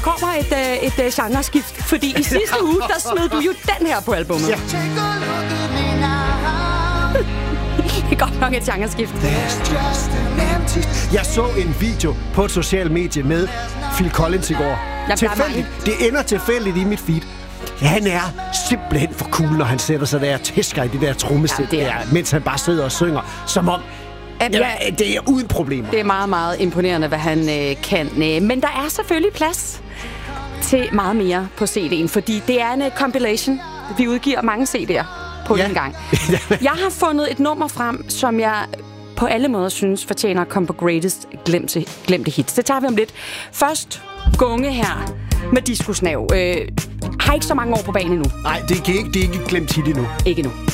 kommer et genreskift, fordi i sidste uge, der smed du jo den her på albumet. Ja. Det er godt nok et genreskift. Jeg så en video på et socialt medie med Phil Collins i går. Det ender tilfældigt i mit feed. Han er simpelthen for cool, når han sætter sig der og tæsker i det der trommesæt, mens han bare sidder og synger, som om det er uden problemer. Det er meget, meget imponerende, hvad han kan. Men der er selvfølgelig plads til meget mere på CD'en, fordi det er en compilation. Vi udgiver mange CD'er på en gang. Jeg har fundet et nummer frem, som jeg på alle måder synes fortjener at komme på greatest glemte hits. Det tager vi om lidt. Først Gunge her med Disco Snav. Har ikke så mange år på banen endnu. Nej, det er ikke glemt hit endnu. Ikke endnu.